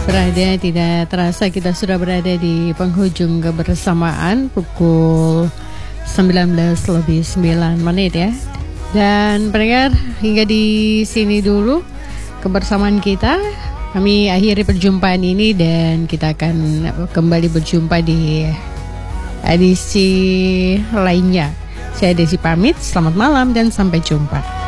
Tidak terasa kita sudah berada di penghujung kebersamaan pukul 19:09 ya. Dan pendengar, hingga di sini dulu kebersamaan kita. Kami akhiri perjumpaan ini dan kita akan kembali berjumpa di edisi lainnya. Saya Desi pamit, selamat malam dan sampai jumpa.